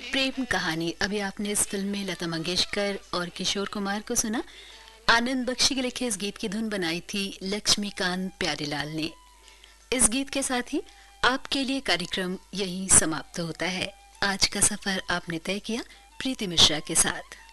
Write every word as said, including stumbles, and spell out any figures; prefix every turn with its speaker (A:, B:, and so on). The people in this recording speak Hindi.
A: प्रेम कहानी। अभी आपने इस फिल्म में लता मंगेशकर और किशोर कुमार को सुना। आनंद बख्शी के लिखे इस गीत की धुन बनाई थी लक्ष्मीकांत प्यारेलाल ने। इस गीत के साथ ही आपके लिए कार्यक्रम यहीं समाप्त होता है। आज का सफर आपने तय किया प्रीति मिश्रा के साथ।